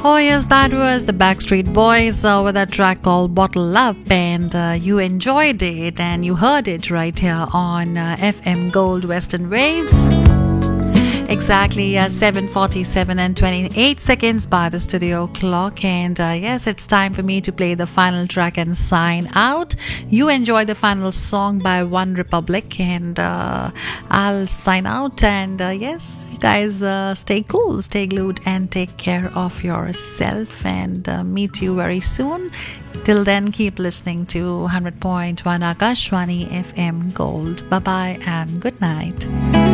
Oh, yes, that was the Backstreet Boys with a track called Bottle Up, and you enjoyed it and you heard it right here on FM Gold Western Waves. Exactly 7:47 and 28 seconds by the studio clock, and yes, it's time for me to play the final track and sign out. You enjoy the final song by One Republic, and I'll sign out. And yes, you guys stay cool, stay glued, and take care of yourself. And meet you very soon. Till then, keep listening to 100.1 Akashwani FM Gold. Bye bye and good night.